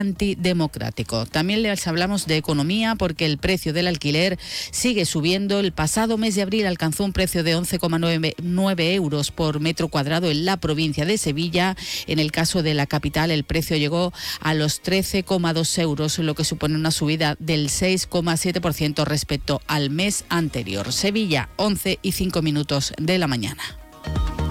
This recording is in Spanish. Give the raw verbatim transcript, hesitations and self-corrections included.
antidemocrático. También les hablamos de economía porque el precio del alquiler sigue subiendo. El pasado mes de abril alcanzó un precio de once coma nueve euros por metro cuadrado en la provincia de Sevilla. En el caso de la capital el precio llegó a los trece coma dos euros, lo que supone una subida del seis coma siete por ciento respecto al mes anterior. Sevilla, once y cinco minutos de la mañana.